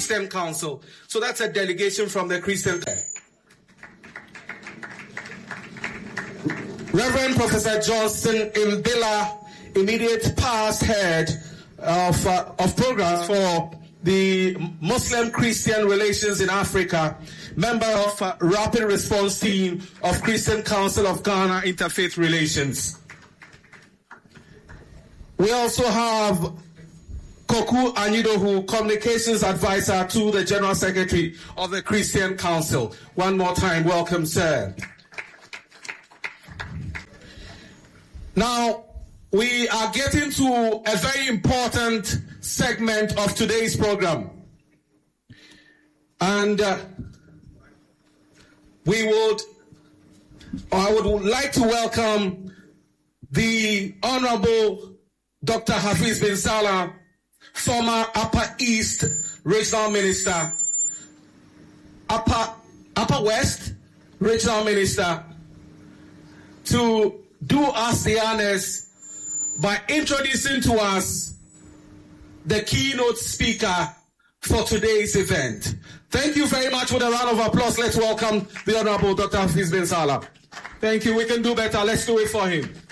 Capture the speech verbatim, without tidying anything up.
Christian Council. So that's a delegation from the Christian Council. Reverend Professor Johnson Imbila, immediate past head of, uh, of programs for the Muslim-Christian relations in Africa, member of uh, Rapid Response Team of Christian Council of Ghana Interfaith Relations. We also have Koku Anyidohu, Communications Advisor to the General Secretary of the Christian Council. One more time, welcome, sir. Now, we are getting to a very important segment of today's program. And uh, we would, or I would like to welcome the Honorable Doctor Hafiz bin Salah, former Upper East Regional Minister, Upper, Upper West Regional Minister, to do us the honors by introducing to us the keynote speaker for today's event. Thank you very much. With a round of applause, let's welcome the Honorable Doctor Hafiz bin Salah. Thank you. We can do better. Let's do it for him.